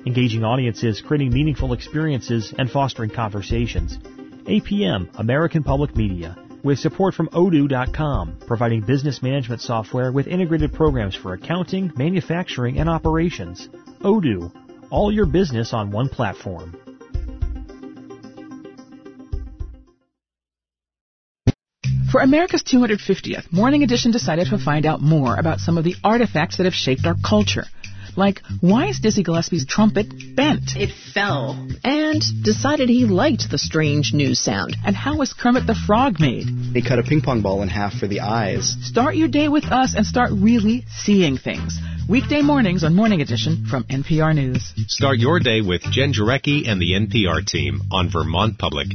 engaging audiences, creating meaningful experiences, and fostering conversations. APM, American Public Media, with support from Odoo.com, providing business management software with integrated programs for accounting, manufacturing, and operations. Odoo, all your business on one platform. For America's 250th, Morning Edition decided to find out more about some of the artifacts that have shaped our culture. Like, why is Dizzy Gillespie's trumpet bent? It fell. And decided he liked the strange news sound. And how was Kermit the Frog made? He cut a ping pong ball in half for the eyes. Start your day with us and start really seeing things. Weekday mornings on Morning Edition from NPR News. Start your day with Jen Jarecki and the NPR team on Vermont Public.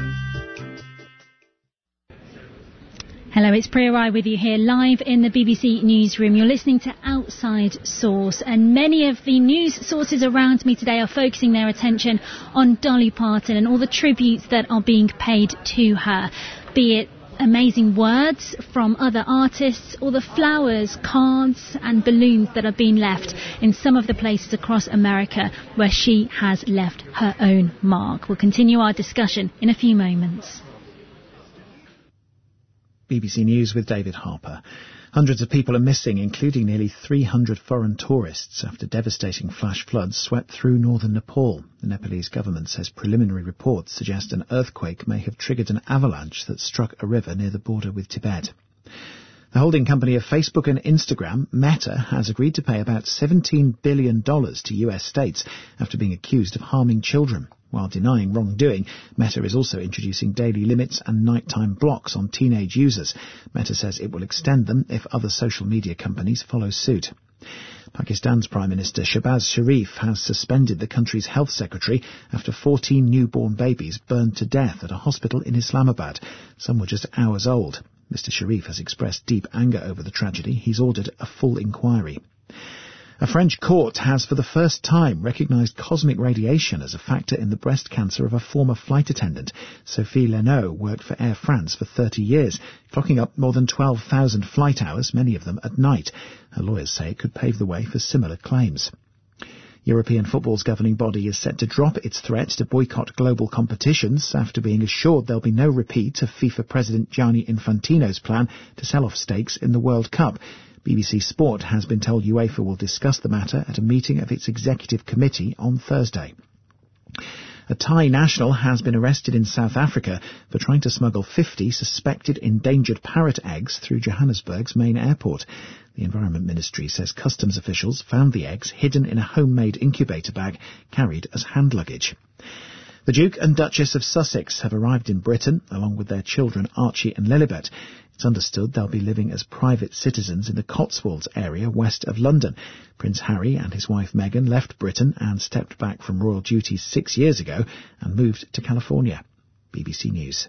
Hello, it's Priya Rai with you here live in the BBC Newsroom. You're listening to Outside Source, and many of the news sources around me today are focusing their attention on Dolly Parton and all the tributes that are being paid to her, be it amazing words from other artists or the flowers, cards and balloons that are being left in some of the places across America where she has left her own mark. We'll continue our discussion in a few moments. BBC News with David Harper. Hundreds of people are missing, including nearly 300 foreign tourists, after devastating flash floods swept through northern Nepal. The Nepalese government says preliminary reports suggest an earthquake may have triggered an avalanche that struck a river near the border with Tibet. The holding company of Facebook and Instagram, Meta, has agreed to pay about $17 billion to US states after being accused of harming children. While denying wrongdoing, Meta is also introducing daily limits and nighttime blocks on teenage users. Meta says it will extend them if other social media companies follow suit. Pakistan's Prime Minister Shehbaz Sharif has suspended the country's health secretary after 14 newborn babies burned to death at a hospital in Islamabad. Some were just hours old. Mr. Sharif has expressed deep anger over the tragedy. He's ordered a full inquiry. A French court has for the first time recognised cosmic radiation as a factor in the breast cancer of a former flight attendant. Sophie Leno worked for Air France for 30 years, clocking up more than 12,000 flight hours, many of them at night. Her lawyers say it could pave the way for similar claims. European football's governing body is set to drop its threat to boycott global competitions after being assured there'll be no repeat of FIFA President Gianni Infantino's plan to sell off stakes in the World Cup. BBC Sport has been told UEFA will discuss the matter at a meeting of its executive committee on Thursday. A Thai national has been arrested in South Africa for trying to smuggle 50 suspected endangered parrot eggs through Johannesburg's main airport. The Environment Ministry says customs officials found the eggs hidden in a homemade incubator bag carried as hand luggage. The Duke and Duchess of Sussex have arrived in Britain, along with their children Archie and Lilibet. It's understood they'll be living as private citizens in the Cotswolds area west of London. Prince Harry and his wife Meghan left Britain and stepped back from royal duties 6 years ago and moved to California. BBC News.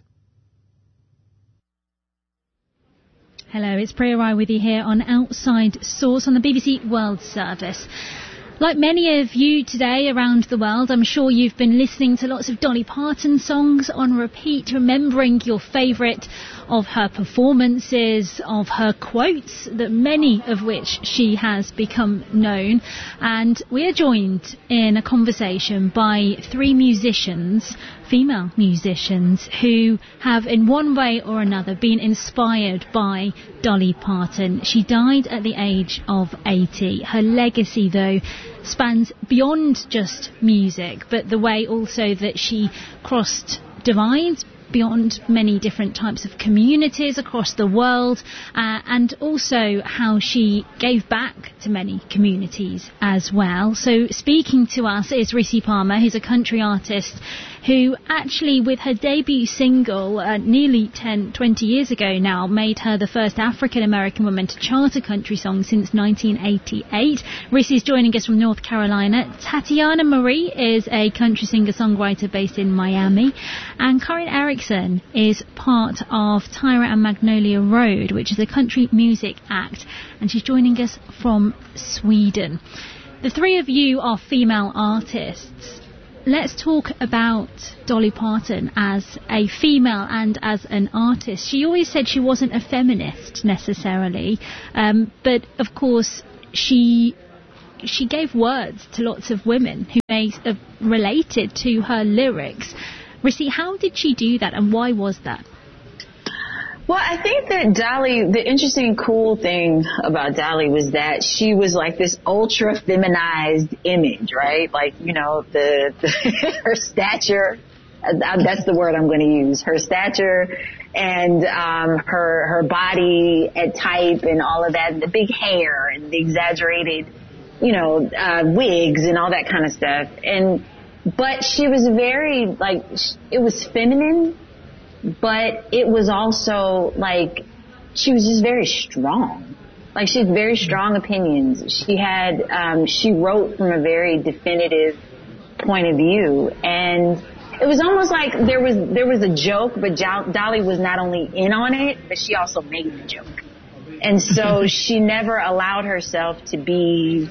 Hello, it's Priya Rai with you here on Outside Source on the BBC World Service. Like many of you today around the world, I'm sure you've been listening to lots of Dolly Parton songs on repeat, remembering your favourite of her performances, of her quotes, that many of which she has become known. And we are joined in a conversation by three musicians, female musicians, who have in one way or another been inspired by Dolly Parton. She died at the age of 80. Her legacy, though, spans beyond just music, but the way also that she crossed divides beyond many different types of communities across the world, and also how she gave back to many communities as well. So speaking to us is Rissy Palmer, who's a country artist who actually, with her debut single nearly 20 years ago now, made her the first African-American woman to chart a country song since 1988. Rissy is joining us from North Carolina. Tatiana Marie is a country singer-songwriter based in Miami. And Corinne Erickson is part of Tyra and Magnolia Road, which is a country music act, and she's joining us from Sweden. The three of you are female artists. Let's talk about Dolly Parton as a female and as an artist. She always said she wasn't a feminist necessarily, but of course she she gave words to lots of women who may have related to her lyrics. Rissy, how did she do that, and why was that? Well, I think that Dolly, the interesting, cool thing about Dolly was that she was like this ultra feminized image, right? Like, you know, her stature, that's the word I'm going to use, her stature and her body type and all of that, and the big hair and the exaggerated, you know, wigs and all that kind of stuff. But she was very, like, it was feminine, but it was also, like, she was just very strong. Like, she had very strong opinions. She wrote from a very definitive point of view. And it was almost like there was a joke, but Dolly was not only in on it, but she also made the joke. And so she never allowed herself to be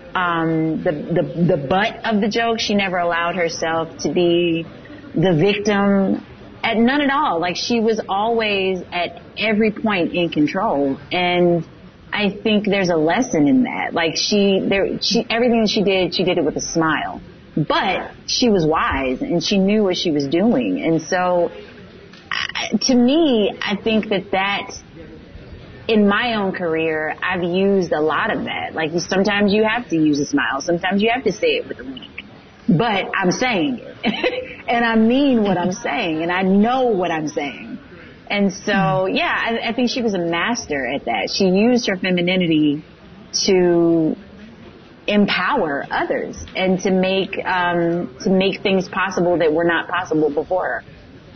the butt of the joke. She never allowed herself to be the victim. None at all. Like, she was always at every point in control. And I think there's a lesson in that. Like, everything that she did it with a smile. But she was wise and she knew what she was doing. And so, to me, I think that in my own career, I've used a lot of that. Like, sometimes you have to use a smile. Sometimes you have to say it with a wink. But I'm saying it. And I mean what I'm saying. And I know what I'm saying. And so, yeah, I think she was a master at that. She used her femininity to empower others and to make things possible that were not possible before her.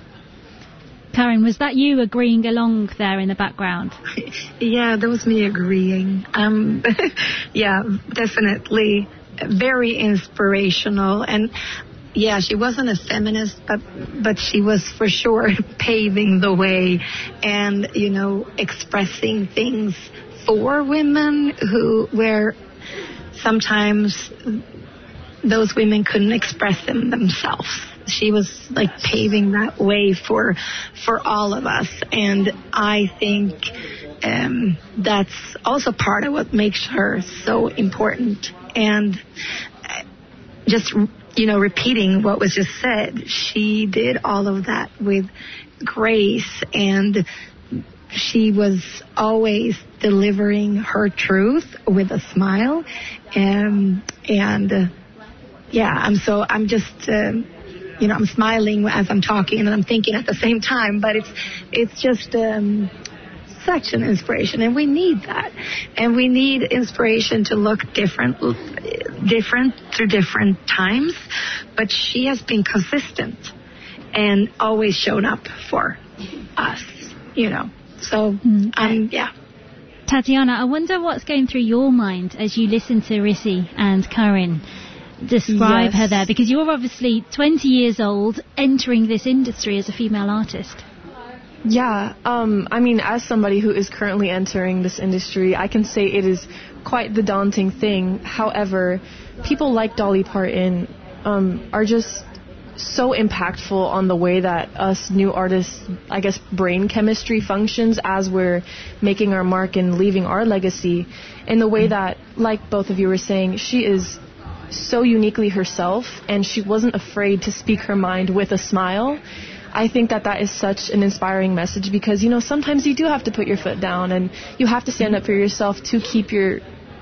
Karen, was that you agreeing along there in the background? Yeah, that was me agreeing. Yeah, definitely very inspirational. And yeah, she wasn't a feminist, but she was for sure paving the way and, you know, expressing things for women where sometimes those women couldn't express them themselves. She was like paving that way for all of us. And I think that's also part of what makes her so important. And just, you know, repeating what was just said, she did all of that with grace, and she was always delivering her truth with a smile. I'm just I'm smiling as I'm talking and I'm thinking at the same time, but it's just such an inspiration, and we need that. And we need inspiration to look different through different times, but she has been consistent and always shown up for us, you know. So, Tatiana, I wonder what's going through your mind as you listen to Rissy and Karen describe her there, because you're obviously 20 years old entering this industry as a female artist. Yeah, I mean, as somebody who is currently entering this industry, I can say it is quite the daunting thing. However, people like Dolly Parton are just so impactful on the way that us new artists, I guess, brain chemistry functions as we're making our mark and leaving our legacy, in the way that, like both of you were saying, she is so uniquely herself, and she wasn't afraid to speak her mind with a smile. I think that is such an inspiring message, because, you know, sometimes you do have to put your foot down and you have to stand up for yourself to keep your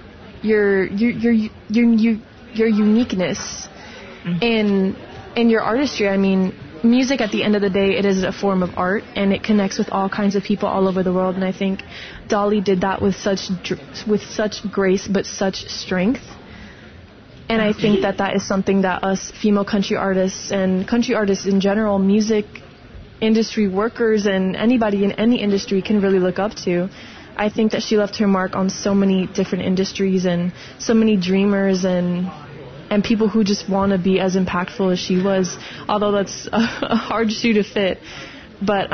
uniqueness in your artistry. I mean, music at the end of the day, it is a form of art, and it connects with all kinds of people all over the world. And I think Dolly did that with such grace, but such strength. And I think that is something that us female country artists and country artists in general, music industry workers and anybody in any industry can really look up to. I think that she left her mark on so many different industries and so many dreamers and people who just want to be as impactful as she was, although that's a hard shoe to fit. But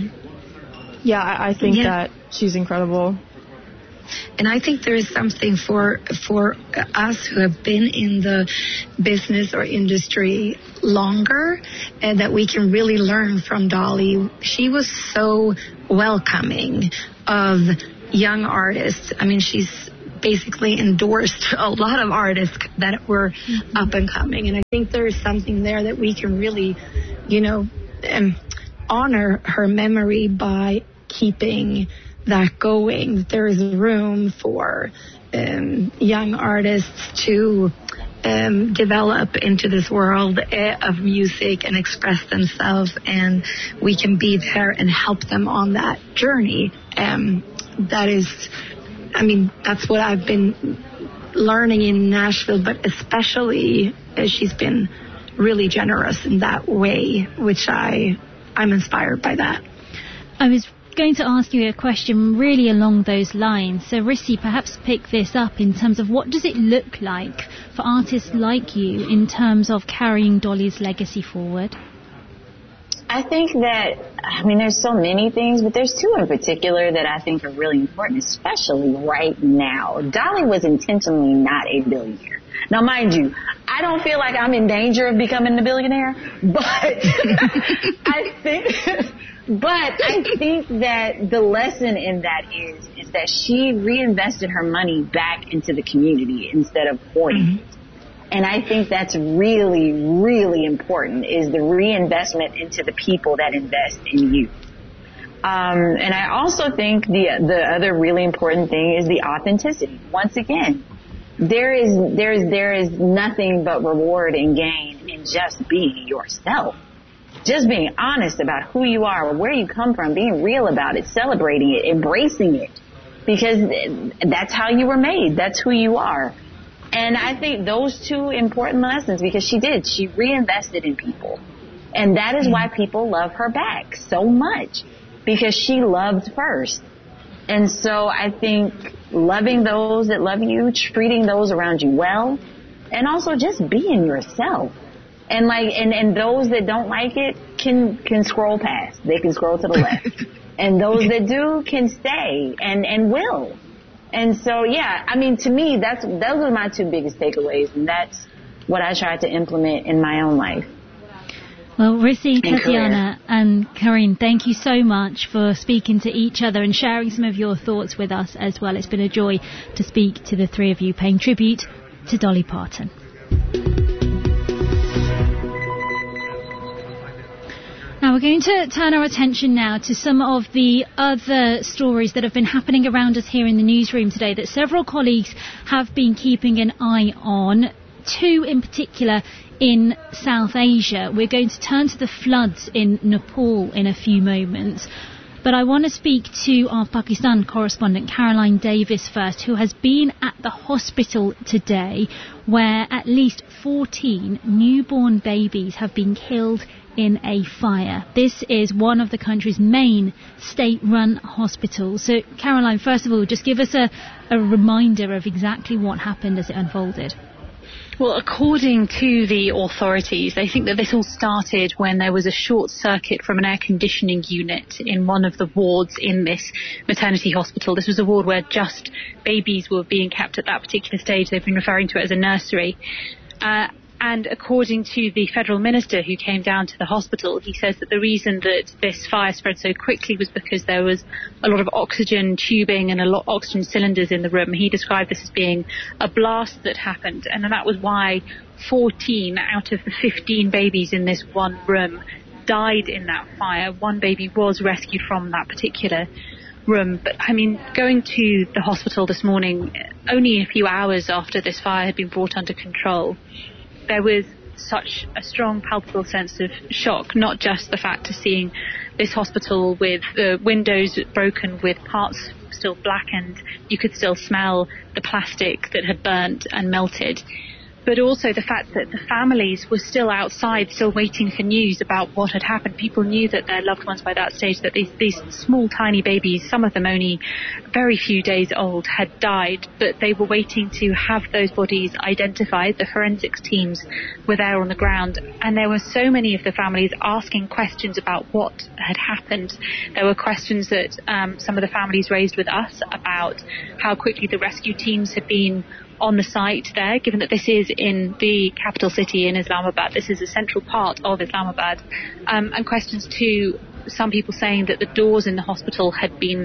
I think that she's incredible. And I think there is something for us who have been in the business or industry longer, and that we can really learn from Dolly. She was so welcoming of young artists. I mean, she's basically endorsed a lot of artists that were up and coming. And I think there's something there that we can really, honor her memory by keeping that going. There is room for young artists to develop into this world of music and express themselves, and we can be there and help them on that journey. That's what I've been learning in Nashville, but especially she's been really generous in that way, which I'm inspired by that. I was going to ask you a question really along those lines. So Rissi, perhaps pick this up in terms of what does it look like for artists like you in terms of carrying Dolly's legacy forward? I think that, there's so many things, but there's two in particular that I think are really important, especially right now. Dolly was intentionally not a billionaire. Now, mind you, I don't feel like I'm in danger of becoming a billionaire, but I think that the lesson in that is that she reinvested her money back into the community instead of hoarding it. And I think that's really, really important, is the reinvestment into the people that invest in you. And I also think the other really important thing is the authenticity. Once again, there is nothing but reward and gain in just being yourself. Just being honest about who you are, where you come from, being real about it, celebrating it, embracing it. Because that's how you were made. That's who you are. And I think those two important lessons, because she reinvested in people. And that is why people love her back so much, because she loved first. And so I think loving those that love you, treating those around you well, and also just being yourself. And and those that don't like it can scroll past. They can scroll to the left. And those that do can stay and will. And so, to me, those are my two biggest takeaways, and that's what I try to implement in my own life. Well, Rissi, Tatiana, and Karine, thank you so much for speaking to each other and sharing some of your thoughts with us as well. It's been a joy to speak to the three of you, paying tribute to Dolly Parton. Now we're going to turn our attention now to some of the other stories that have been happening around us here in the newsroom today that several colleagues have been keeping an eye on, two in particular in South Asia. We're going to turn to the floods in Nepal in a few moments. But I want to speak to our Pakistan correspondent, Caroline Davis, first, who has been at the hospital today where at least 14 newborn babies have been killed in a fire. This is one of the country's main state-run hospitals. So, Caroline, first of all, just give us a reminder of exactly what happened as it unfolded. Well, according to the authorities, they think that this all started when there was a short circuit from an air conditioning unit in one of the wards in this maternity hospital. This was a ward where just babies were being kept at that particular stage. They've been referring to it as a nursery. And according to the federal minister who came down to the hospital, he says that the reason that this fire spread so quickly was because there was a lot of oxygen tubing and a lot of oxygen cylinders in the room. He described this as being a blast that happened, and that was why 14 out of the 15 babies in this one room died in that fire. One baby was rescued from that particular room. But, going to the hospital this morning, only a few hours after this fire had been brought under control, there was such a strong, palpable sense of shock, not just the fact of seeing this hospital with the windows broken, with parts still blackened. You could still smell the plastic that had burnt and melted, but also the fact that the families were still outside, still waiting for news about what had happened. People knew that their loved ones by that stage, that these small, tiny babies, some of them only very few days old, had died, but they were waiting to have those bodies identified. The forensics teams were there on the ground, and there were so many of the families asking questions about what had happened. There were questions that some of the families raised with us about how quickly the rescue teams had been on the site there, given that this is in the capital city in Islamabad. This is a central part of Islamabad. And questions to some people saying that the doors in the hospital had been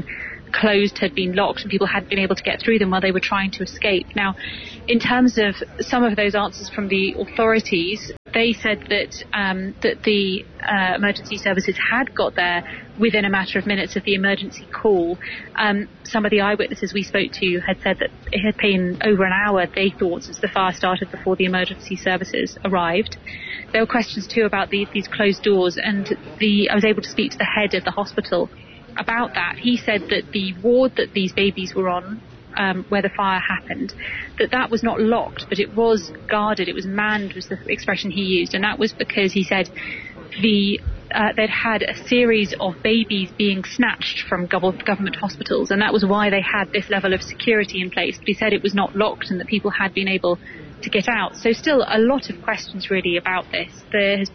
closed, had been locked, and people hadn't been able to get through them while they were trying to escape. Now, in terms of some of those answers from the authorities, they said that that the emergency services had got there within a matter of minutes of the emergency call. Some of the eyewitnesses we spoke to had said that it had been over an hour, they thought, since the fire started before the emergency services arrived. There were questions too about these closed doors, and I was able to speak to the head of the hospital about that. He said that the ward that these babies were on, where the fire happened, that was not locked, but it was guarded, it was manned, was the expression he used, and that was because he said they'd had a series of babies being snatched from government hospitals, and that was why they had this level of security in place. But he said it was not locked and that people had been able to get out. So still a lot of questions really about this. There's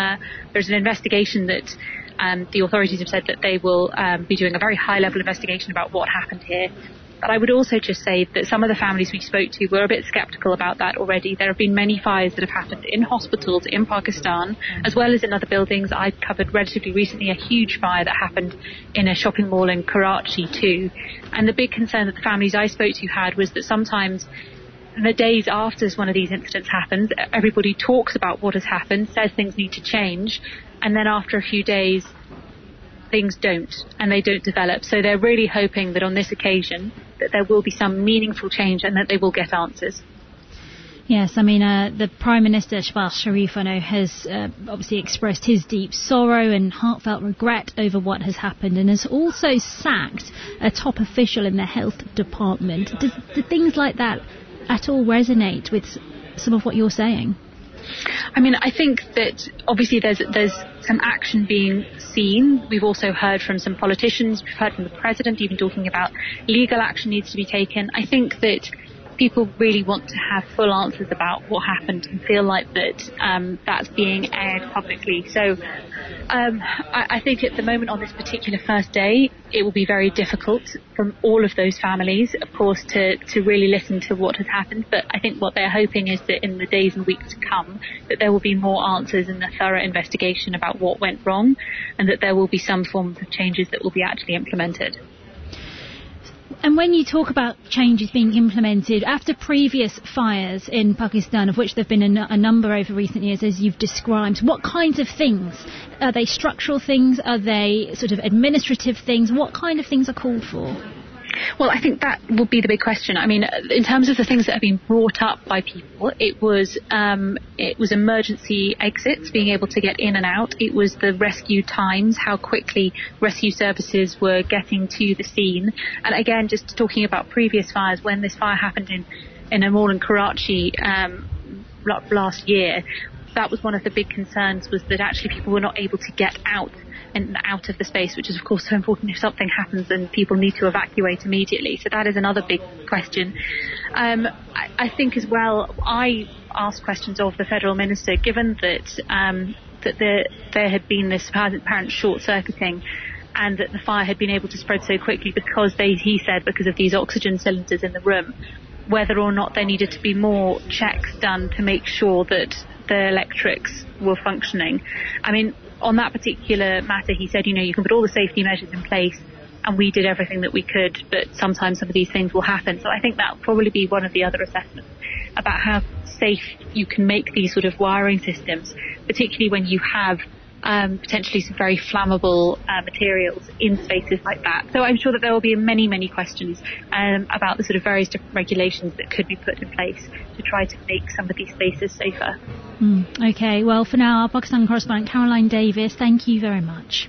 an investigation that the authorities have said that they will be doing a very high level investigation about what happened here. But I would also just say that some of the families we spoke to were a bit sceptical about that already. There have been many fires that have happened in hospitals in Pakistan, as well as in other buildings. I covered relatively recently a huge fire that happened in a shopping mall in Karachi too. And the big concern that the families I spoke to had was that sometimes the days after one of these incidents happens, everybody talks about what has happened, says things need to change, and then after a few days, things don't, and they don't develop. So they're really hoping that on this occasion that there will be some meaningful change and that they will get answers. Yes, I mean, the Prime Minister, Shehbaz Sharif, I know, has obviously expressed his deep sorrow and heartfelt regret over what has happened, and has also sacked a top official in the health department. Do things like that at all resonate with some of what you're saying? I mean, I think that obviously there's some action being seen. We've also heard from some politicians, we've heard from the President even talking about legal action needs to be taken. I think that people really want to have full answers about what happened and feel like that that's being aired publicly. So I think at the moment on this particular first day, it will be very difficult from all of those families, of course, to really listen to what has happened. But I think what they're hoping is that in the days and weeks to come, that there will be more answers and a thorough investigation about what went wrong, and that there will be some form of changes that will be actually implemented. And when you talk about changes being implemented, after previous fires in Pakistan, of which there have been a number over recent years, as you've described, what kinds of things? Are they structural things? Are they sort of administrative things? What kind of things are called for? Well, I think that will be the big question. I mean, in terms of the things that have been brought up by people, it was emergency exits, being able to get in and out. It was the rescue times, how quickly rescue services were getting to the scene. And again, just talking about previous fires, when this fire happened in a mall in Karachi last year, that was one of the big concerns, was that actually people were not able to get out and out of the space, which is of course so important if something happens and people need to evacuate immediately. So that is another big question. I think as well, I asked questions of the federal minister, given that there had been this apparent short-circuiting and that the fire had been able to spread so quickly because he said because of these oxygen cylinders in the room, whether or not there needed to be more checks done to make sure that the electrics were functioning. I mean, on that particular matter, he said, you can put all the safety measures in place, and we did everything that we could, but sometimes some of these things will happen. So I think that will probably be one of the other assessments about how safe you can make these sort of wiring systems, particularly when you have potentially some very flammable materials in spaces like that. So I'm sure that there will be many, many questions about the sort of various different regulations that could be put in place to try to make some of these spaces safer. Okay, well, for now, our Pakistan correspondent Caroline Davis, thank you very much.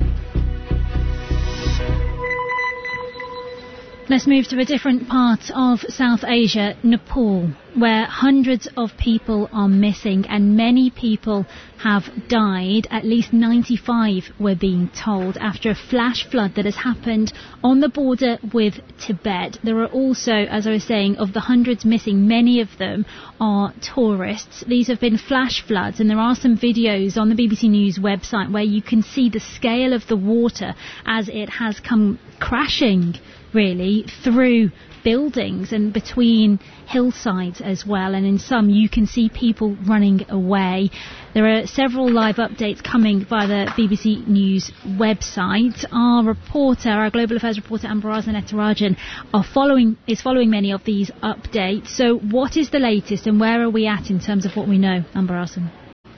Let's move to a different part of South Asia, Nepal, where hundreds of people are missing and many people have died. At least 95 we're being told, after a flash flood that has happened on the border with Tibet. There are also, as I was saying, of the hundreds missing, many of them are tourists. These have been flash floods, and there are some videos on the BBC News website where you can see the scale of the water as it has come crashing really through buildings and between hillsides as well, and in some you can see people running away. There are several live updates coming via the BBC News website. Our Global Affairs reporter Ambarasan Ethirajan is following many of these updates. So what is the latest and where are we at in terms of what we know, Ambarasan?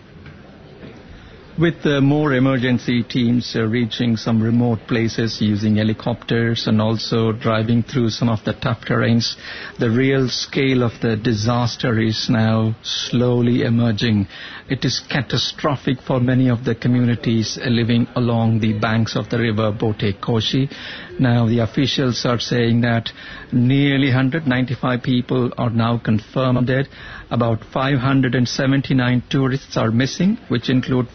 With more emergency teams reaching some remote places using helicopters and also driving through some of the tough terrains, the real scale of the disaster is now slowly emerging. It is catastrophic for many of the communities living along the banks of the river Bote Koshi. Now the officials are saying that nearly 195 people are now confirmed dead. About 579 tourists are missing, which include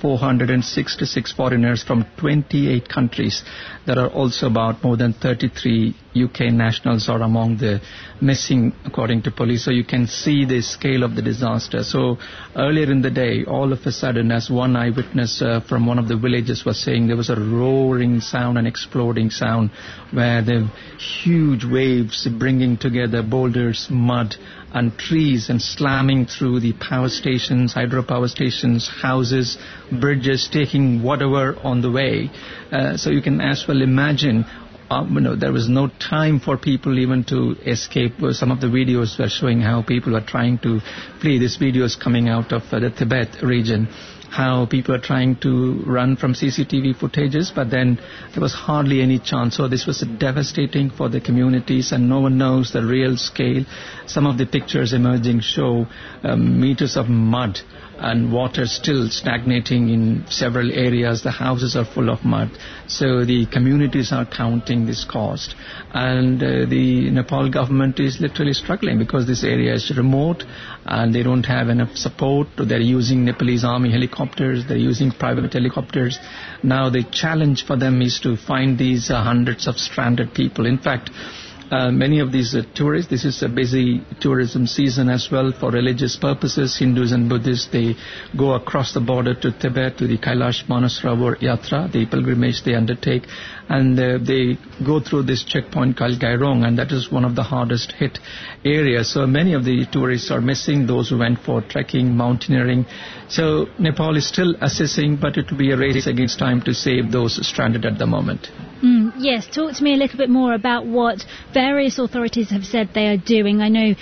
466 foreigners from 28 countries. There are also about more than 33 UK nationals are among the missing, according to police. So you can see the scale of the disaster. So earlier in the day, all of a sudden, as one eyewitness from one of the villages was saying, there was a roaring sound, an exploding sound, where the huge waves bringing together boulders, mud, and trees and slamming through the power stations, hydropower stations, houses, bridges, taking whatever on the way. So you can as well imagine, there was no time for people even to escape. Some of the videos were showing how people were trying to flee. This video is coming out of the Tibet region, how people are trying to run from CCTV footages, but then there was hardly any chance. So this was devastating for the communities, and no one knows the real scale. Some of the pictures emerging show meters of mud and water still stagnating in several areas. The houses are full of mud. So the communities are counting this cost. And the Nepal government is literally struggling because this area is remote and they don't have enough support. They're using Nepalese army helicopters. They're using private helicopters. Now the challenge for them is to find these hundreds of stranded people. In fact, many of these tourists, this is a busy tourism season as well for religious purposes. Hindus and Buddhists, they go across the border to Tibet, to the Kailash Manasarovar Yatra, the pilgrimage they undertake, and they go through this checkpoint called Gairong, and that is one of the hardest hit areas. So many of the tourists are missing, those who went for trekking, mountaineering. So Nepal is still assessing, but it will be a race against time to save those stranded at the moment. Yes, talk to me a little bit more about what various authorities have said they are doing. I know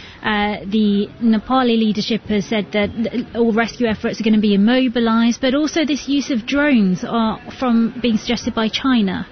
the Nepali leadership has said that all rescue efforts are going to be immobilised, but also this use of drones from being suggested by China.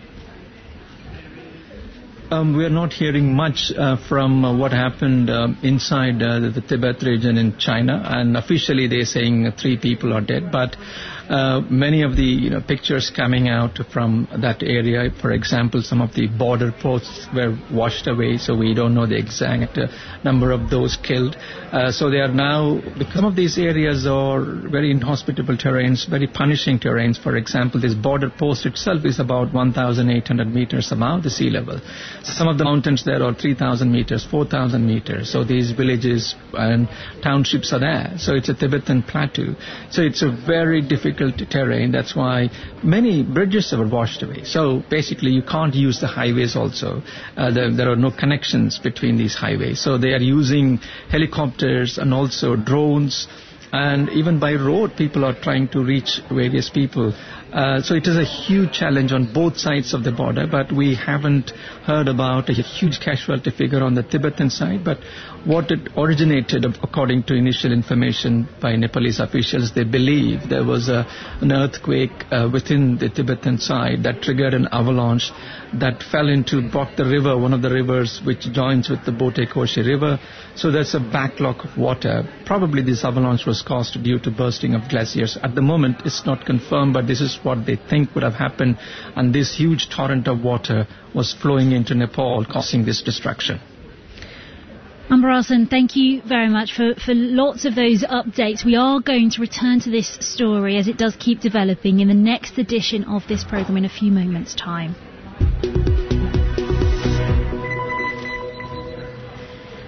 We are not hearing much from what happened inside the Tibet region in China, and officially they're saying 3 people are dead, but many of the pictures coming out from that area, for example, some of the border posts were washed away, so we don't know the exact number of those killed. So they are now, because some of these areas are very inhospitable terrains, very punishing terrains. For example, this border post itself is about 1,800 meters above the sea level. So some of the mountains there are 3,000 meters, 4,000 meters. So these villages and townships are there. So it's a Tibetan plateau. So it's a very difficult terrain. That's why many bridges were washed away. So basically you can't use the highways also. There are no connections between these highways. So they are using helicopters and also drones, and even by road people are trying to reach various people. So it is a huge challenge on both sides of the border, but we haven't heard about a huge casualty figure on the Tibetan side. But what it originated, according to initial information by Nepalese officials, they believe there was an earthquake within the Tibetan side that triggered an avalanche that fell into Bok the river, one of the rivers which joins with the Bote Koshi river. So there's a backlog of water. Probably this avalanche was caused due to bursting of glaciers. At the moment, it's not confirmed, but this is what they think would have happened. And this huge torrent of water was flowing into Nepal, causing this destruction. Ambarasan, thank you very much for lots of those updates. We are going to return to this story as it does keep developing in the next edition of this programme in a few moments' time. Now,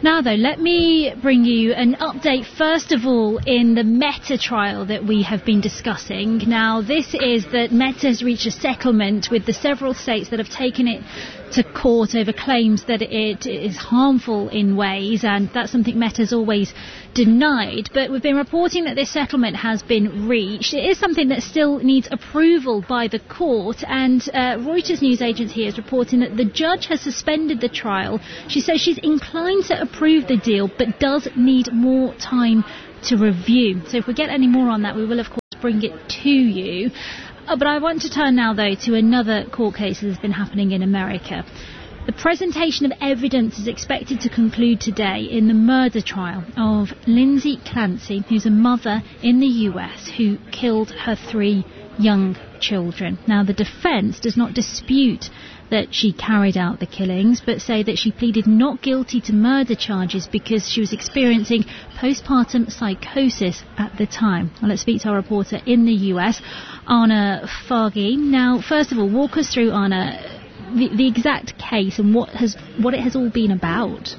Now, though, let me bring you an update, first of all, in the Meta trial that we have been discussing. Now, this is that Meta has reached a settlement with the several states that have taken it to court over claims that it is harmful in ways, and that's something Meta's always denied. But we've been reporting that this settlement has been reached. It is something that still needs approval by the court, and Reuters news agency is reporting that the judge has suspended the trial. She says she's inclined to approve the deal, but does need more time to review. So if we get any more on that, we will, of course, bring it to you. But I want to turn now, though, to another court case that has been happening in America. The presentation of evidence is expected to conclude today in the murder trial of Lindsay Clancy, who's a mother in the US who killed her 3 young children. Now, the defence does not dispute that she carried out the killings, but say that she pleaded not guilty to murder charges because she was experiencing postpartum psychosis at the time. Well, let's speak to our reporter in the US, Anna Fargi. Now, first of all, walk us through, Anna, the exact case and what it has all been about.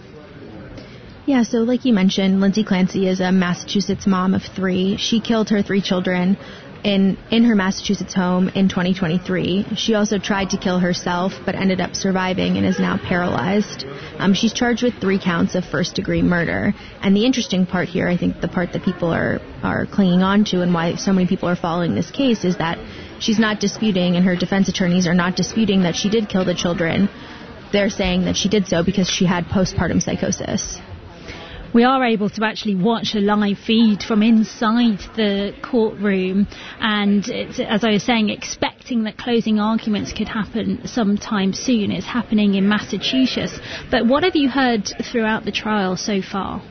Yeah, so like you mentioned, Lindsay Clancy is a Massachusetts mom of 3. She killed her 3 children in her Massachusetts home in 2023. She also tried to kill herself, but ended up surviving and is now paralyzed. She's charged with 3 counts of first-degree murder. And the interesting part here, I think the part that people are clinging on to and why so many people are following this case, is that she's not disputing, and her defense attorneys are not disputing, that she did kill the children. They're saying that she did so because she had postpartum psychosis. We are able to actually watch a live feed from inside the courtroom, and it's, as I was saying, expecting that closing arguments could happen sometime soon. It's happening in Massachusetts. But what have you heard throughout the trial so far?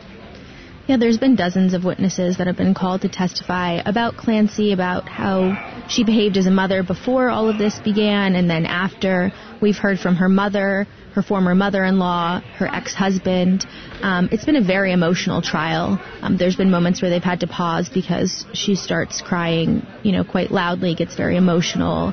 Yeah, there's been dozens of witnesses that have been called to testify about Clancy, about how she behaved as a mother before all of this began, and then after. We've heard from her mother, her former mother-in-law, her ex-husband. It's been a very emotional trial. There's been moments where they've had to pause because she starts crying, quite loudly, gets very emotional.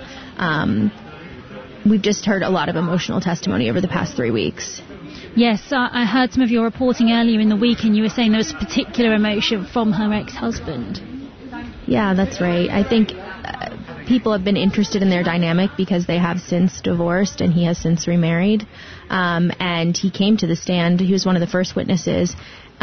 We've just heard a lot of emotional testimony over the past 3 weeks. Yes, I heard some of your reporting earlier in the week, and you were saying there was particular emotion from her ex-husband. Yeah, that's right. I think people have been interested in their dynamic because they have since divorced and he has since remarried. And he came to the stand. He was one of the first witnesses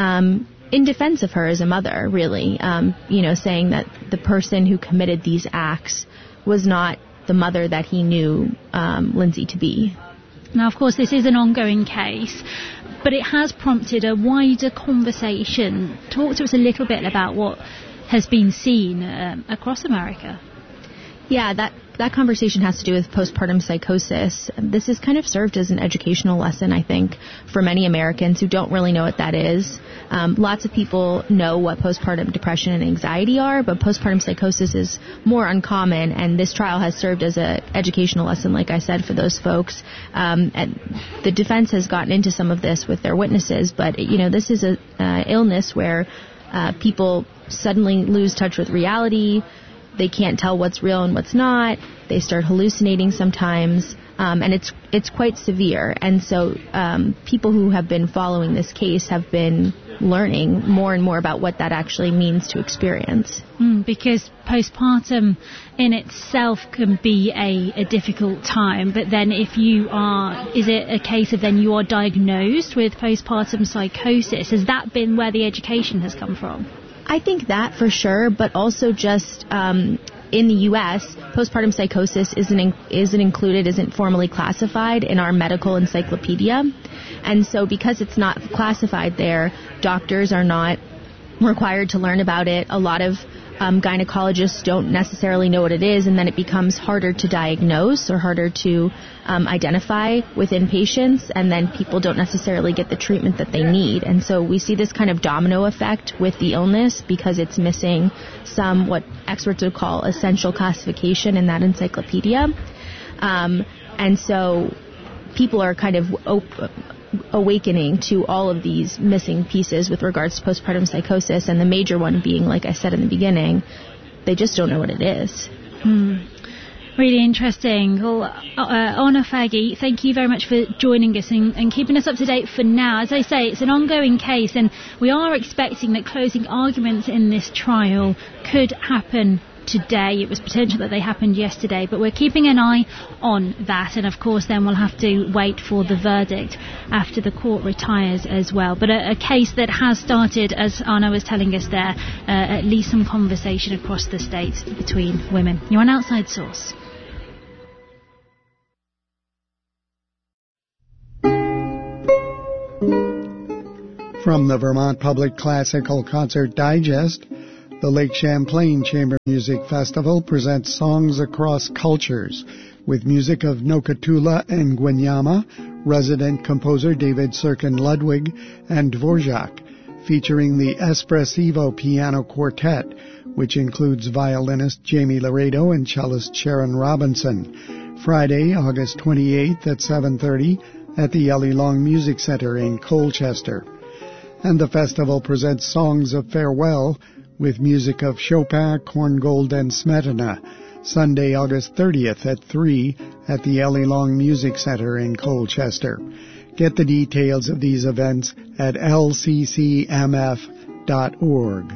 in defense of her as a mother, really, saying that the person who committed these acts was not the mother that he knew Lindsay to be. Now, of course, this is an ongoing case, but it has prompted a wider conversation. Talk to us a little bit about what has been seen across America. Yeah, that conversation has to do with postpartum psychosis. This has kind of served as an educational lesson, I think, for many Americans who don't really know what that is. Lots of people know what postpartum depression and anxiety are, but postpartum psychosis is more uncommon, and this trial has served as an educational lesson, like I said, for those folks. And the defense has gotten into some of this with their witnesses, but, this is an illness where people suddenly lose touch with reality. They can't tell what's real and what's not. They start hallucinating sometimes, and it's quite severe. And so people who have been following this case have been learning more and more about what that actually means to experience. Because postpartum in itself can be a difficult time, but then if you are, is it a case of then you are diagnosed with postpartum psychosis? Has that been where the education has come from? I think that for sure, but also just in the U.S., postpartum psychosis isn't formally classified in our medical encyclopedia. And so because it's not classified there, doctors are not required to learn about it. A lot of gynecologists don't necessarily know what it is, and then it becomes harder to diagnose or harder to identify within patients, and then people don't necessarily get the treatment that they need. And so we see this kind of domino effect with the illness because it's missing some what experts would call essential classification in that encyclopedia. And so people are kind of awakening to all of these missing pieces with regards to postpartum psychosis, and the major one being, like I said in the beginning, they just don't know what it is. Really interesting. Well, Honor Faggy, thank you very much for joining us and keeping us up to date for now. As I say, it's an ongoing case, and we are expecting that closing arguments in this trial could happen today. It was potential that they happened yesterday, but we're keeping an eye on that, and of course then we'll have to wait for the verdict after the court retires as well. But a case that has started, as Anna was telling us there, at least some conversation across the states between women. You're on Outside Source. From the Vermont Public Classical Concert Digest, the Lake Champlain Chamber Music Festival presents songs across cultures with music of Nokatula and Gwenyama, resident composer David Serkin Ludwig, and Dvorak, featuring the Espressivo Piano Quartet, which includes violinist Jamie Laredo and cellist Sharon Robinson. Friday, August 28th at 7:30 at the Ellie Long Music Center in Colchester. And the festival presents songs of farewell with music of Chopin, Korngold, and Smetana, Sunday, August 30th at 3 at the Ellie Long Music Center in Colchester. Get the details of these events at lccmf.org.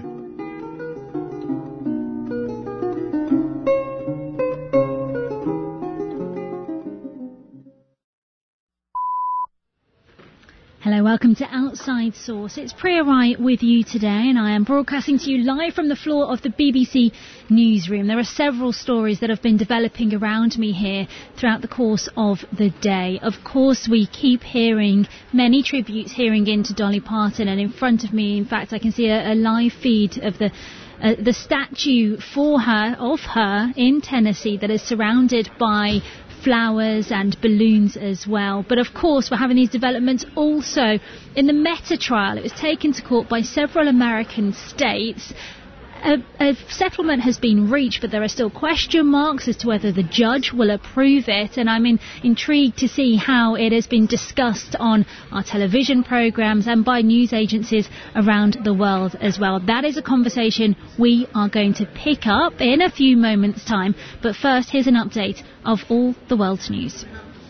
Hello, welcome to Outside Source. It's Priya Rai with you today, and I am broadcasting to you live from the floor of the BBC newsroom. There are several stories that have been developing around me here throughout the course of the day. Of course, we keep hearing many tributes hearing into Dolly Parton, and in front of me, in fact, I can see a live feed of the statue of her in Tennessee that is surrounded by flowers and balloons as well. But of course we're having these developments also in the Meta trial. It was taken to court by several American states. A settlement has been reached, but there are still question marks as to whether the judge will approve it, and I'm intrigued to see how it has been discussed on our television programmes and by news agencies around the world as well. That is a conversation we are going to pick up in a few moments' time, but first here's an update of all the world's news.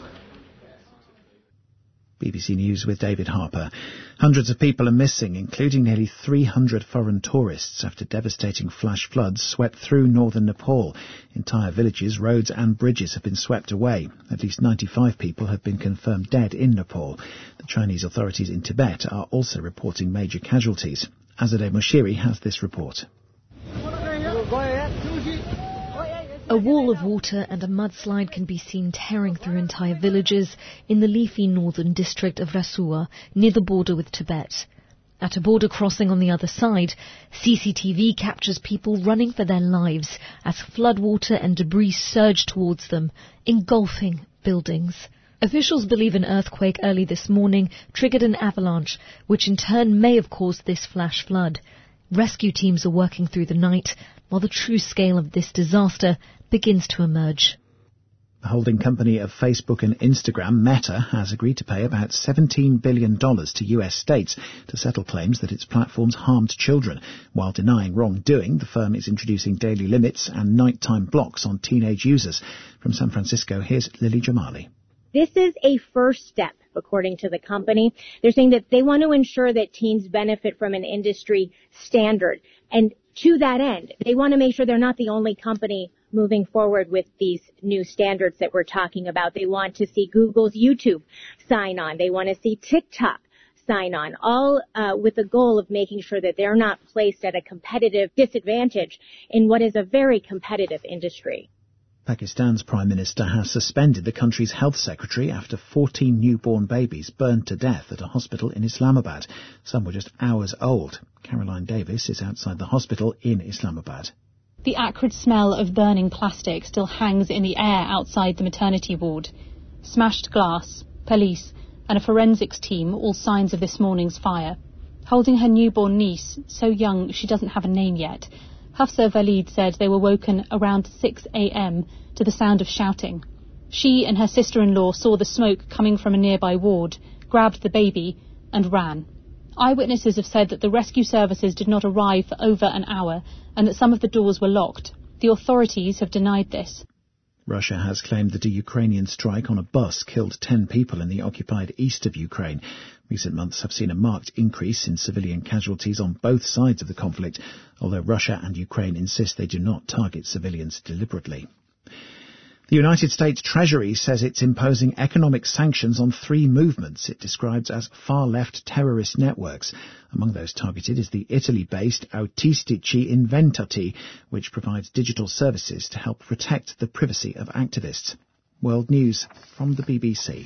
BBC News with David Harper. Hundreds of people are missing, including nearly 300 foreign tourists, after devastating flash floods swept through northern Nepal. Entire villages, roads and bridges have been swept away. At least 95 people have been confirmed dead in Nepal. The Chinese authorities in Tibet are also reporting major casualties. Azadeh Moshiri has this report. A wall of water and a mudslide can be seen tearing through entire villages in the leafy northern district of Rasua, near the border with Tibet. At a border crossing on the other side, CCTV captures people running for their lives as floodwater and debris surge towards them, engulfing buildings. Officials believe an earthquake early this morning triggered an avalanche, which in turn may have caused this flash flood. Rescue teams are working through the night, while the true scale of this disaster begins to emerge. The holding company of Facebook and Instagram, Meta, has agreed to pay about $17 billion to US states to settle claims that its platforms harmed children. While denying wrongdoing, the firm is introducing daily limits and nighttime blocks on teenage users. From San Francisco, here's Lily Jamali. This is a first step, according to the company. They're saying that they want to ensure that teens benefit from an industry standard. And to that end, they want to make sure they're not the only company moving forward with these new standards that we're talking about. They want to see Google's YouTube sign on. They want to see TikTok sign on, all with the goal of making sure that they're not placed at a competitive disadvantage in what is a very competitive industry. Pakistan's Prime Minister has suspended the country's health secretary after 14 newborn babies burned to death at a hospital in Islamabad. Some were just hours old. Caroline Davis is outside the hospital in Islamabad. The acrid smell of burning plastic still hangs in the air outside the maternity ward. Smashed glass, police and a forensics team, all signs of this morning's fire. Holding her newborn niece, so young she doesn't have a name yet, Hafsa Valid said they were woken around 6 a.m. to the sound of shouting. She and her sister-in-law saw the smoke coming from a nearby ward, grabbed the baby and ran. Eyewitnesses have said that the rescue services did not arrive for over an hour and that some of the doors were locked. The authorities have denied this. Russia has claimed that a Ukrainian strike on a bus killed 10 people in the occupied east of Ukraine. Recent months have seen a marked increase in civilian casualties on both sides of the conflict, although Russia and Ukraine insist they do not target civilians deliberately. The United States Treasury says it's imposing economic sanctions on 3 movements it describes as far-left terrorist networks. Among those targeted is the Italy-based Autistici Inventati, which provides digital services to help protect the privacy of activists. World News from the BBC.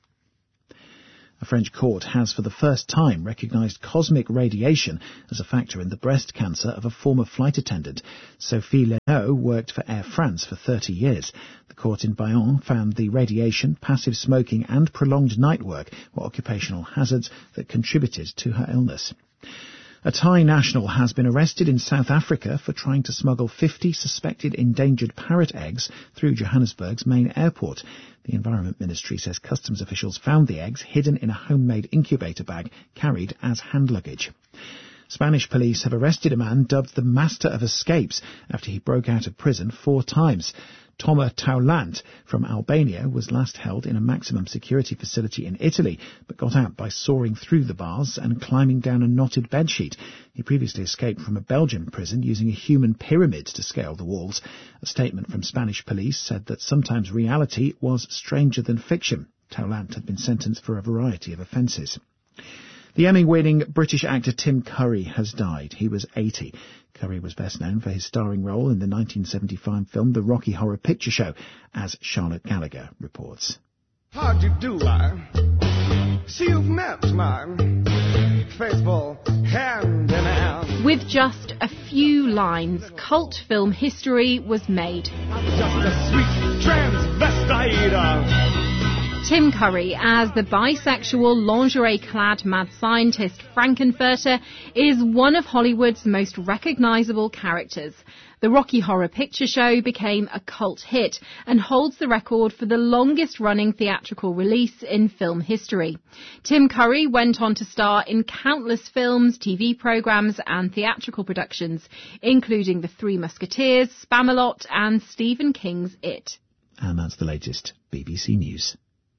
A French court has for the first time recognised cosmic radiation as a factor in the breast cancer of a former flight attendant. Sophie Leno worked for Air France for 30 years. The court in Bayonne found the radiation, passive smoking and prolonged night work were occupational hazards that contributed to her illness. A Thai national has been arrested in South Africa for trying to smuggle 50 suspected endangered parrot eggs through Johannesburg's main airport. The Environment Ministry says customs officials found the eggs hidden in a homemade incubator bag carried as hand luggage. Spanish police have arrested a man dubbed the Master of Escapes after he broke out of prison 4 times. Toma Taulant from Albania was last held in a maximum security facility in Italy, but got out by soaring through the bars and climbing down a knotted bedsheet. He previously escaped from a Belgian prison using a human pyramid to scale the walls. A statement from Spanish police said that sometimes reality was stranger than fiction. Taulant had been sentenced for a variety of offences. The Emmy-winning British actor Tim Curry has died. He was 80. Curry was best known for his starring role in the 1975 film The Rocky Horror Picture Show, as Charlotte Gallagher reports. How do you do, I see you've met my faithful hand in hand. With just a few lines, cult film history was made. I'm just a sweet transvestite. Tim Curry, as the bisexual, lingerie-clad mad scientist Frankenfurter, is one of Hollywood's most recognisable characters. The Rocky Horror Picture Show became a cult hit and holds the record for the longest-running theatrical release in film history. Tim Curry went on to star in countless films, TV programmes and theatrical productions, including The Three Musketeers, Spamalot and Stephen King's It. And that's the latest BBC News.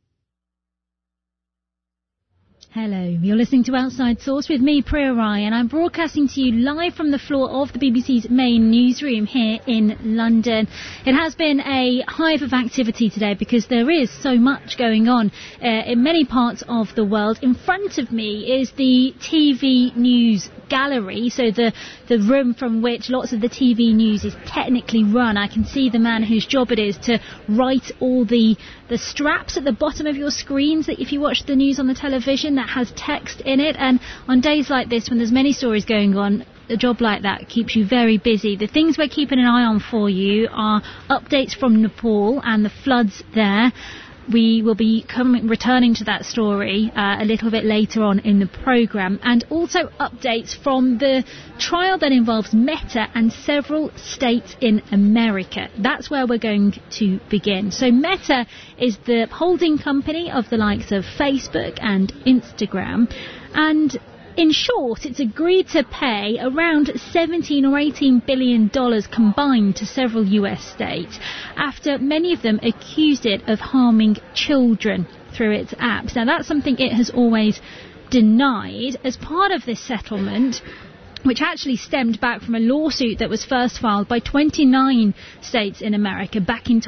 Hello, you're listening to Outside Source with me, Priya Rai, and I'm broadcasting to you live from the floor of the BBC's main newsroom here in London. It has been a hive of activity today because there is so much going on in many parts of the world. In front of me is the TV news gallery, so the room from which lots of the TV news is technically run. I can see the man whose job it is to write all the straps at the bottom of your screens that if you watch the news on the television that has text in it, and on days like this when there's many stories going on, a job like that keeps you very busy. The things we're keeping an eye on for you are updates from Nepal and the floods there. We will be returning to that story a little bit later on in the programme, and also updates from the trial that involves Meta and several states in America. That's where we're going to begin. So Meta is the holding company of the likes of Facebook and Instagram, and in short, it's agreed to pay around $17 or $18 billion combined to several US states after many of them accused it of harming children through its apps. Now, that's something it has always denied. As part of this settlement, which actually stemmed back from a lawsuit that was first filed by 29 states in America back in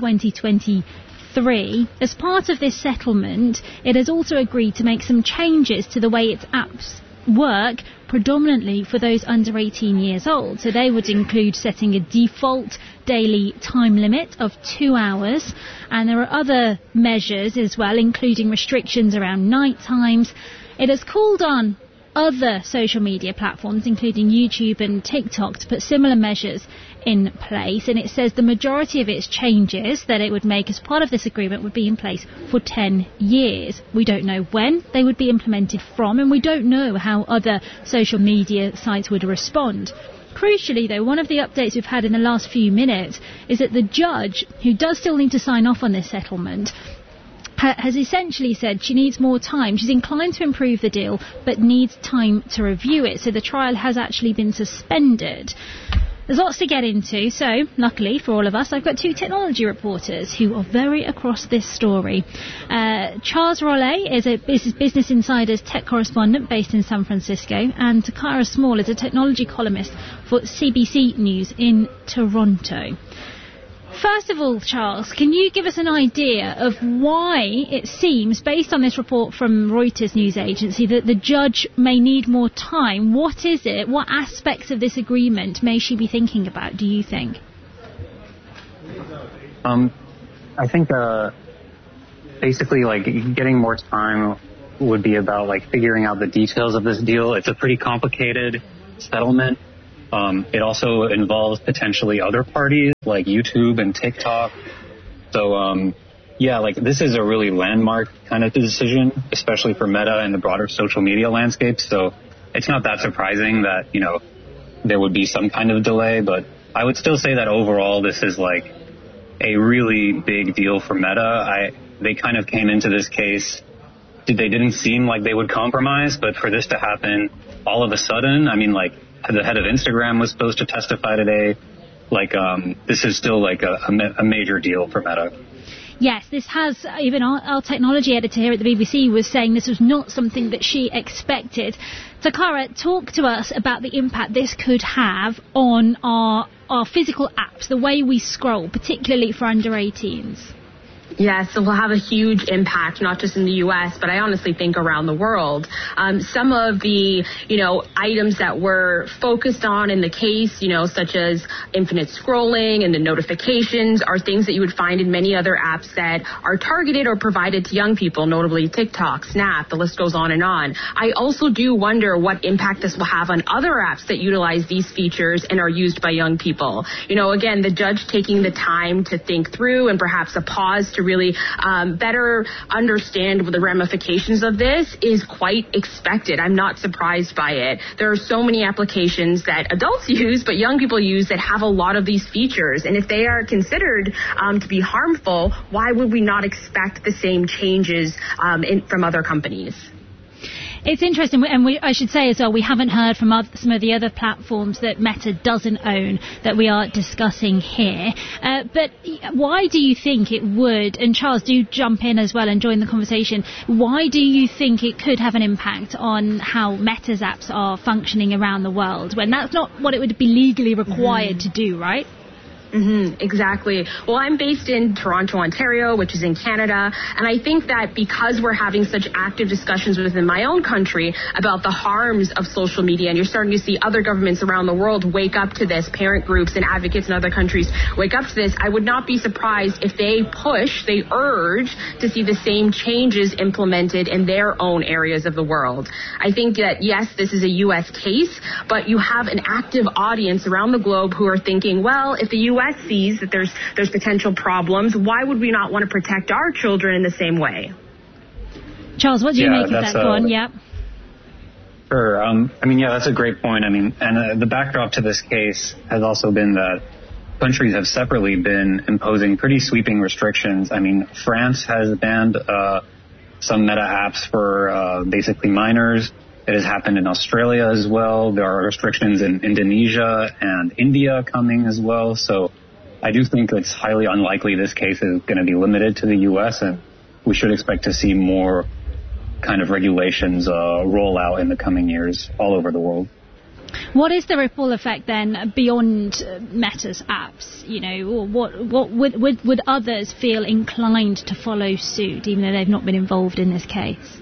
2023, as part of this settlement, it has also agreed to make some changes to the way its apps work, predominantly for those under 18 years old. So they would include setting a default daily time limit of 2 hours, and there are other measures as well, including restrictions around night times. It has called on other social media platforms, including YouTube and TikTok, to put similar measures in place, and it says the majority of its changes that it would make as part of this agreement would be in place for 10 years. We don't know when they would be implemented from, and we don't know how other social media sites would respond. Crucially, though, one of the updates we've had in the last few minutes is that the judge, who does still need to sign off on this settlement, has essentially said she needs more time. She's inclined to improve the deal, but needs time to review it. So the trial has actually been suspended. There's lots to get into, so luckily for all of us, I've got two technology reporters who are very across this story. Charles Rollet is Business Insider's tech correspondent based in San Francisco, and Takara Small is a technology columnist for CBC News in Toronto. First of all, Charles, can you give us an idea of why it seems, based on this report from Reuters news agency, that the judge may need more time? What is it? What aspects of this agreement may she be thinking about, do you think? I think basically getting more time would be about figuring out the details of this deal. It's a pretty complicated settlement. It also involves potentially other parties like YouTube and TikTok. So, this is a really landmark kind of decision, especially for Meta and the broader social media landscape. So it's not that surprising that, there would be some kind of delay. But I would still say that overall, this is a really big deal for Meta. They kind of came into this case, they didn't seem like they would compromise, but for this to happen all of a sudden, the head of Instagram was supposed to testify today. This is still a major deal for Meta. Yes, this has, even our technology editor here at the BBC was saying this was not something that she expected. Takara, talk to us about the impact this could have on our physical apps, the way we scroll, particularly for under 18s. Yes, it will have a huge impact, not just in the U.S., but I honestly think around the world. Some of the, items that were focused on in the case, such as infinite scrolling and the notifications are things that you would find in many other apps that are targeted or provided to young people, notably TikTok, Snap, the list goes on and on. I also do wonder what impact this will have on other apps that utilize these features and are used by young people. Again, the judge taking the time to think through and perhaps a pause to really better understand the ramifications of this is quite expected. I'm not surprised by it. There are so many applications that adults use, but young people use that have a lot of these features. And if they are considered to be harmful, why would we not expect the same changes from other companies? It's interesting, and I should say as well, we haven't heard from some of the other platforms that Meta doesn't own that we are discussing here. But why do you think it would, and Charles, do jump in as well and join the conversation, why do you think it could have an impact on how Meta's apps are functioning around the world, when that's not what it would be legally required to do, right? Exactly. Well, I'm based in Toronto, Ontario, which is in Canada, and I think that because we're having such active discussions within my own country about the harms of social media, and you're starting to see other governments around the world wake up to this, parent groups and advocates in other countries wake up to this, I would not be surprised if they urge to see the same changes implemented in their own areas of the world. I think that, yes, this is a U.S. case, but you have an active audience around the globe who are thinking, well, if the U.S. sees that there's potential problems, why would we not want to protect our children in the same way? Charles, what do you make of that? Go on, yeah. Sure. That's a great point. And the backdrop to this case has also been that countries have separately been imposing pretty sweeping restrictions. France has banned some Meta apps for basically minors. It has happened in Australia as well. There are restrictions in Indonesia and India coming as well. So I do think it's highly unlikely this case is going to be limited to the U.S., and we should expect to see more kind of regulations roll out in the coming years all over the world. What is the ripple effect then beyond Meta's apps? What would others feel inclined to follow suit, even though they've not been involved in this case?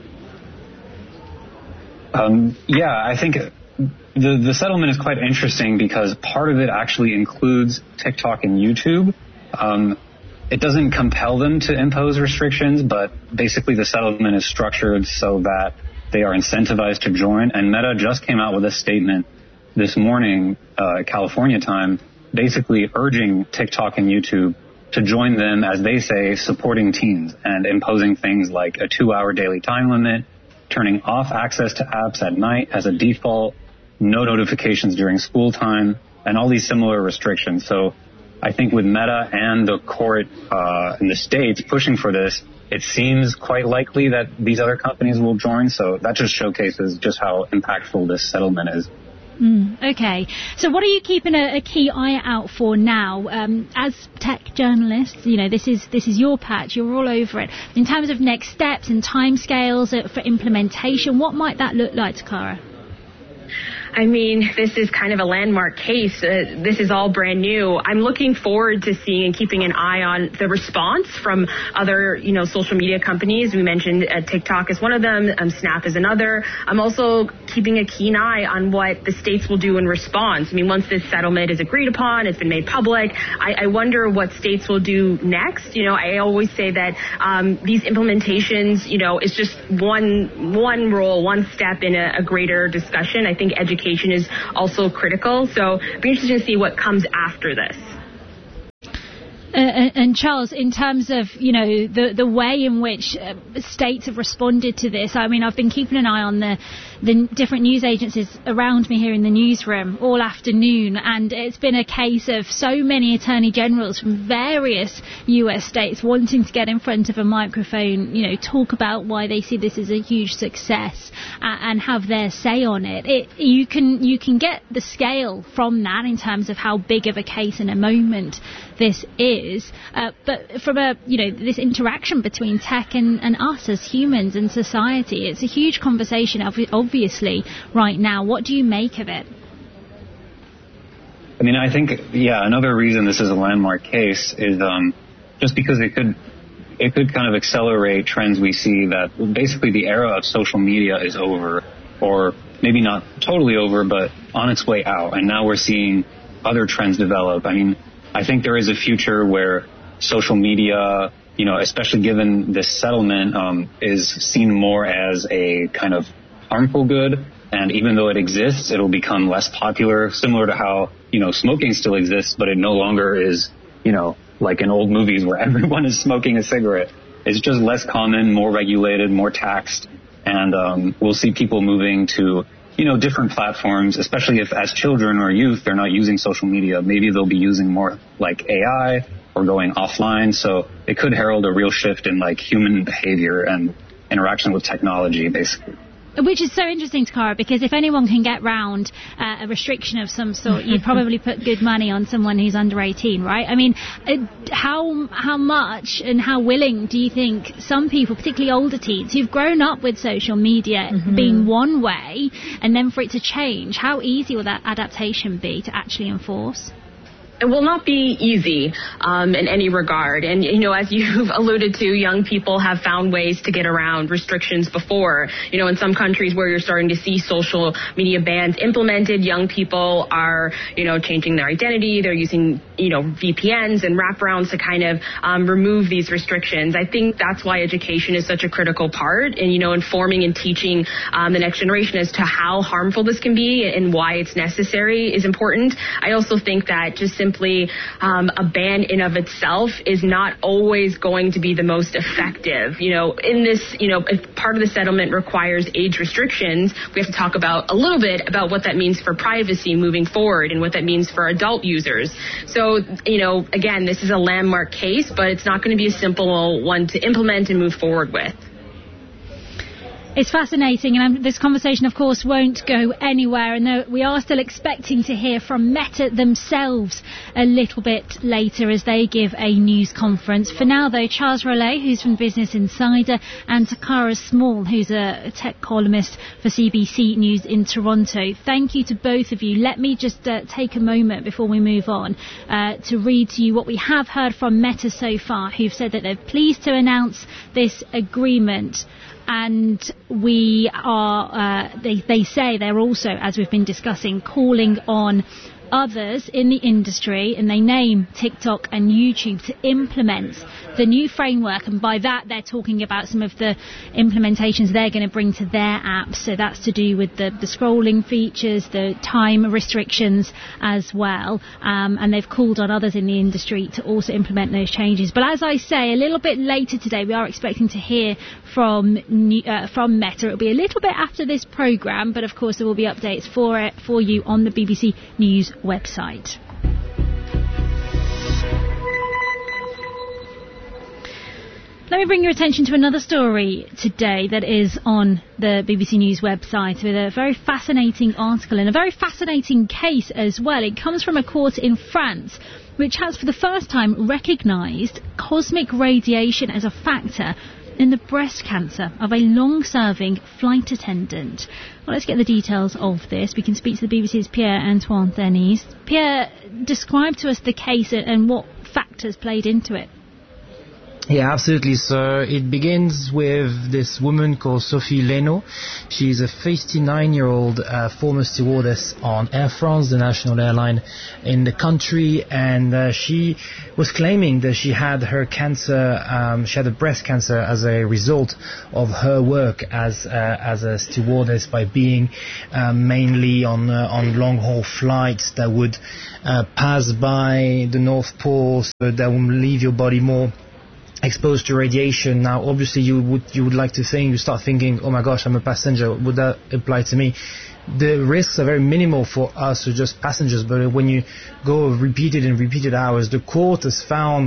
I think the settlement is quite interesting because part of it actually includes TikTok and YouTube. It doesn't compel them to impose restrictions, but basically the settlement is structured so that they are incentivized to join. And Meta just came out with a statement this morning, California time, basically urging TikTok and YouTube to join them, as they say, supporting teens and imposing things like a 2-hour daily time limit, turning off access to apps at night as a default, no notifications during school time, and all these similar restrictions. So I think with Meta and the court in the States pushing for this, it seems quite likely that these other companies will join. So that just showcases just how impactful this settlement is. Okay. So what are you keeping a key eye out for now? As tech journalists, this is your patch. You're all over it. In terms of next steps and timescales for implementation, what might that look like, Takara? I mean, this is kind of a landmark case. This is all brand new. I'm looking forward to seeing and keeping an eye on the response from other, social media companies. We mentioned TikTok is one of them. Snap is another. I'm also keeping a keen eye on what the states will do in response. I mean, once this settlement is agreed upon, it's been made public, I wonder what states will do next. I always say that these implementations, is just one role, one step in a greater discussion. I think education is also critical. So it'll be interesting to see what comes after this. And Charles, in terms of, the way in which states have responded to this, I mean, I've been keeping an eye on the different news agencies around me here in the newsroom all afternoon, and it's been a case of so many attorney generals from various US states wanting to get in front of a microphone, talk about why they see this as a huge success and have their say on it. You can get the scale from that in terms of how big of a case in a moment this is, but from this interaction between tech and us as humans and society, it's a huge conversation obviously right now. What do you make of it? I mean, I think, another reason this is a landmark case is just because it could kind of accelerate trends we see that basically the era of social media is over, or maybe not totally over, but on its way out. And now we're seeing other trends develop. I mean, I think there is a future where social media, especially given this settlement, is seen more as a kind of harmful good. And even though it exists, it'll become less popular, similar to how, smoking still exists, but it no longer is, like in old movies where everyone is smoking a cigarette. It's just less common, more regulated, more taxed. And we'll see people moving to different platforms, especially if as children or youth, they're not using social media. Maybe they'll be using more like AI or going offline. So it could herald a real shift in like human behavior and interaction with technology, basically. Which is so interesting, Takara, because if anyone can get round a restriction of some sort, you'd probably put good money on someone who's under 18, right? I mean, how much and how willing do you think some people, particularly older teens, who've grown up with social media being one way, and then for it to change, how easy will that adaptation be to actually enforce? It will not be easy in any regard. And, as you've alluded to, young people have found ways to get around restrictions before. In some countries where you're starting to see social media bans implemented, young people are, changing their identity. They're using, VPNs and wraparounds to kind of remove these restrictions. I think that's why education is such a critical part and, informing and teaching the next generation as to how harmful this can be and why it's necessary is important. I also think that just simply a ban in of itself is not always going to be the most effective. In this, if part of the settlement requires age restrictions, we have to talk about a little bit about what that means for privacy moving forward and what that means for adult users. So, again, this is a landmark case, but it's not going to be a simple one to implement and move forward with. It's fascinating, and this conversation, of course, won't go anywhere, and we are still expecting to hear from Meta themselves a little bit later as they give a news conference. For now, though, Charles Rollet, who's from Business Insider, and Takara Small, who's a tech columnist for CBC News in Toronto, thank you to both of you. Let me just take a moment before we move on to read to you what we have heard from Meta so far, who've said that they're pleased to announce this agreement. And we are, they say they're also, as we've been discussing, calling on others in the industry, and they name TikTok and YouTube, to implement the new framework. And by that, they're talking about some of the implementations they're going to bring to their apps. So that's to do with the scrolling features, the time restrictions as well. And they've called on others in the industry to also implement those changes. But as I say, a little bit later today, we are expecting to hear from Meta. It'll be a little bit after this programme, but of course there will be updates for you on the BBC News website. Let me bring your attention to another story today that is on the BBC News website with a very fascinating article and a very fascinating case as well. It comes from a court in France which has for the first time recognised cosmic radiation as a factor in the breast cancer of a long-serving flight attendant. Well, let's get the details of this. We can speak to the BBC's Pierre-Antoine Denis. Pierre, describe to us the case and what factors played into it. Yeah, absolutely. So it begins with this woman called Sophie Leno. She's a 59-year-old former stewardess on Air France, the national airline in the country, and she was claiming that she had her cancer, she had a breast cancer as a result of her work as a stewardess by being mainly on long-haul flights that would pass by the North Pole, so that will leave your body more exposed to radiation. Now, obviously, you would like to think, you start thinking, oh my gosh, I'm a passenger. Would that apply to me? The risks are very minimal for us, or just passengers. But when you go repeated hours, the court has found,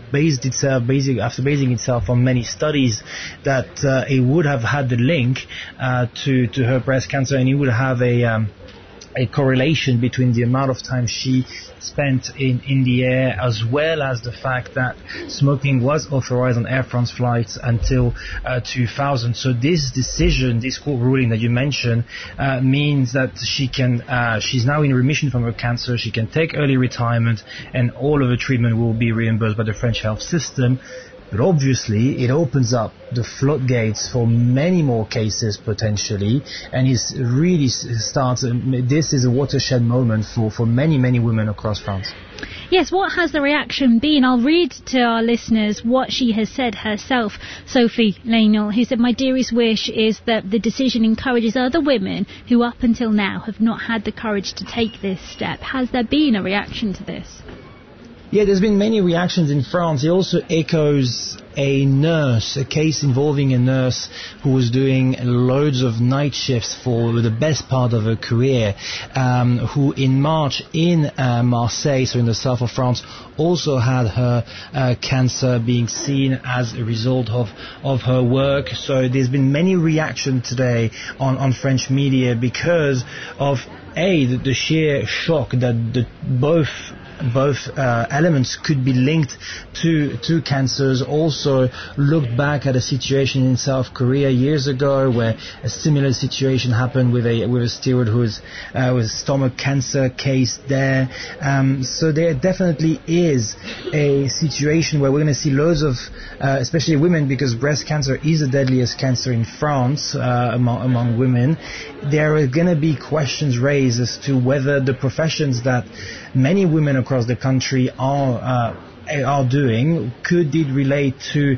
after basing itself on many studies, that it would have had the link to her breast cancer, and it would have a correlation between the amount of time she spent in the air, as well as the fact that smoking was authorized on Air France flights until 2000. So this decision, this court ruling that you mentioned, means that she's now in remission from her cancer. She can take early retirement, and all of her treatment will be reimbursed by the French health system. But obviously, it opens up the floodgates for many more cases potentially, and this is a watershed moment for many, many women across France. Yes, what has the reaction been? I'll read to our listeners what she has said herself, Sophie Leno, who said, "My dearest wish is that the decision encourages other women who up until now have not had the courage to take this step." Has there been a reaction to this? Yeah, there's been many reactions in France. It also echoes a case involving a nurse who was doing loads of night shifts for the best part of her career, who in March in Marseille, so in the south of France, also had her cancer being seen as a result of her work. So there's been many reactions today on French media because of the sheer shock that both elements could be linked to cancers. Also looked back at a situation in South Korea years ago where a similar situation happened with a steward who was with stomach cancer case there. So there definitely is a situation where we're going to see loads of, especially women, because breast cancer is the deadliest cancer in France among women. There are going to be questions raised as to whether the professions that many women across the country are doing, could it relate to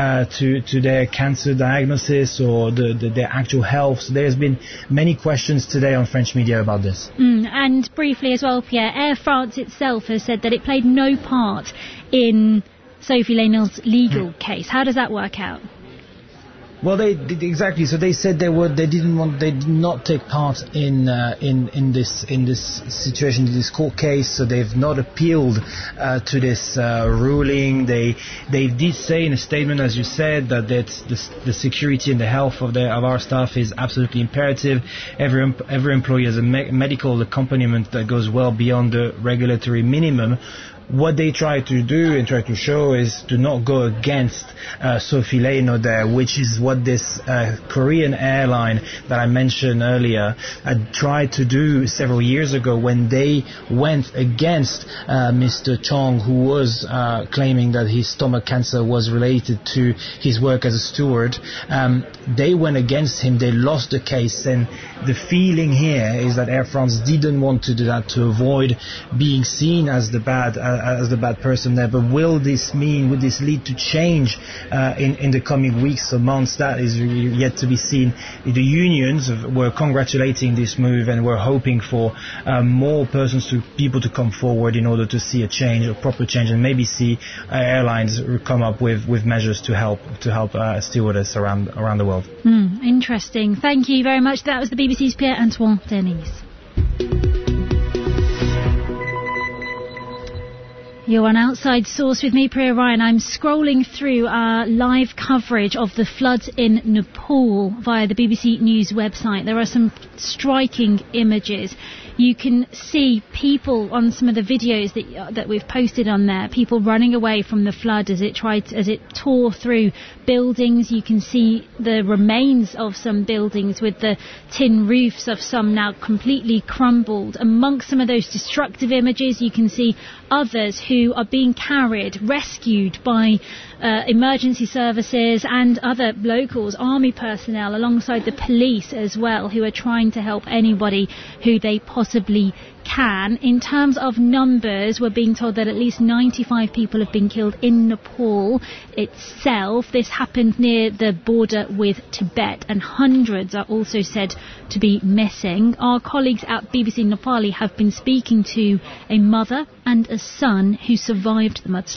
their cancer diagnosis or their actual health? So there's been many questions today on French media about this. And briefly as well, Pierre, Air France itself has said that it played no part in Sophie Leno's legal case. How does that work out? Well, they exactly. So they said they did not take part in this situation, in this court case. So they've not appealed to this ruling. They did say in a statement, as you said, that the security and the health of our staff is absolutely imperative. Every employee has a medical accompaniment that goes well beyond the regulatory minimum. What they try to do and try to show is to not go against Sophie Leno there, which is what this Korean airline that I mentioned earlier had tried to do several years ago when they went against Mr. Chong, who was claiming that his stomach cancer was related to his work as a steward. They went against him. They lost the case, and the feeling here is that Air France didn't want to do that to avoid being seen as the bad person there. But would this lead to change in the coming weeks or months? That is yet to be seen. The unions were congratulating this move and were hoping for more people to come forward in order to see a proper change, and maybe see airlines come up with measures to help stewardess around the world. Interesting. Thank you very much. That was the BBC's Pierre-Antoine Denis. You're on Outside Source with me, Priya Ryan. I'm scrolling through our live coverage of the floods in Nepal via the BBC News website. There are some striking images. You can see people on some of the videos that we've posted on there, people running away from the flood as it tore through buildings. You can see the remains of some buildings with the tin roofs of some now completely crumbled. Amongst some of those destructive images, you can see others who are being rescued by emergency services and other locals, army personnel, alongside the police as well, who are trying to help anybody who they possibly can. In terms of numbers, we're being told that at least 95 people have been killed in Nepal itself. This happened near the border with Tibet, and hundreds are also said to be missing. Our colleagues at BBC Nepali have been speaking to a mother and a son who survived the mudslide.